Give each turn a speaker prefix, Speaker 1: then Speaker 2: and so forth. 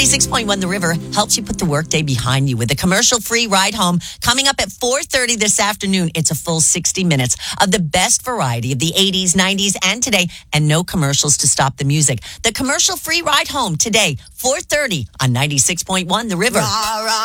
Speaker 1: 96.1 The River helps you put the workday behind you with a commercial-free ride home coming up at 4:30 this afternoon. It's a full 60 minutes of the best variety of the 80s, 90s, and today, and no commercials to stop the music. The commercial-free ride home today, 4:30 on 96.1 The River.